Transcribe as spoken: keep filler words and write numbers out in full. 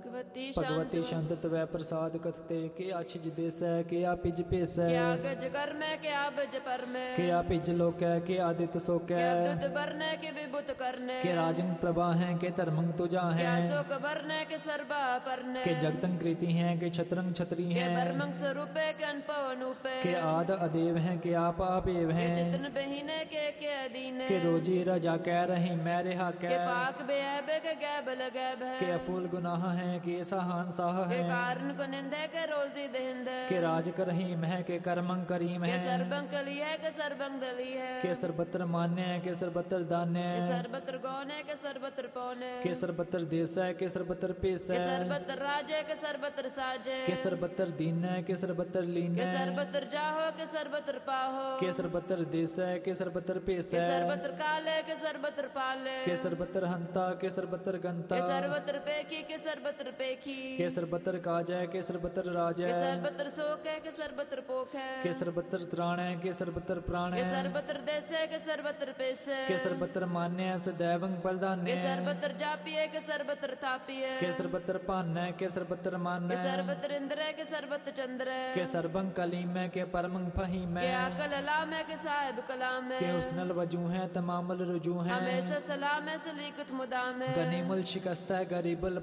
भगवती भगवती शांत शांत तवै प्रसाद कथते के आछिज देसै के आपिज पेसै क्या गज कर में क्या बज पर में के आपिज लोकै के आदित सोकै क्या दुध बरने के विभुत करने के राजन प्रभा हैं के धर्मंग तुजा क्या हैं शोक बरने के सर्वा परने के जगतंग कृति हैं के छत्रंग छत्री के हैं बर्मंग स्वरूपे के अनपव अनूपे के आद अदेव हैं के आप आपेव के हैं जितन बहिने के के अधीने के रोजी रजा कह रही मैं रेहा के कह पाक बेअबे के गैब लगैब है के अफूल गुनाह हैं के साहान साह के हैं कारण को निंदे के रोजी देंद के राज करहीम है के करमंग करीम के है सर्वंग कली है के सर्वंग दली है के सर्वत्र मान्य है के सर्वत्र दान्य के है सर्वत्र गौन है के सर्वत्र पौन है के सर्वत्र देश है के सर्वत्र पेश के है सर्वत्र राज है के सर्वत्र साज है के सर्वत्र दीन है के सर्वत्र लीन के है सर्वत्र जाहो के सर्वत्र पाहो के सर्वत्र देश है के सर्वत्र पेश के है सर्वत्र काल है के सर्वत्र पाल है के सर्वत्र हंता के सर्वत्र गंता के सर्वत्र पेखी के सर्वत्र पेखी के सर्वत्र काज है के सर्वत्र राज के है सर्वत्र शोक है के सर्वत्र पोख है के सर्वत्र त्राण है के सर्वत्र प्राण के है सर्वत्र देश है के सर्वत्र पेश है के सर्वत्र मान्य है सदैवं प्रधान्य के है सर्वत्र जापी है के सर्वत्र तापी है के सर्वत्र पान है के सर्वत्र मान के है सर्वत्र इंद्र है के सर्वत्र चंद्र है के सर्वं कलीम है के परमं फहीम के है अकल अलाम है के साहिब कलाम है के हुस्नल वजू है तमामल रुजू है हमेशा सलाम है सलीकत मुदाम है गनीमुल शिकस्त है गरीबुल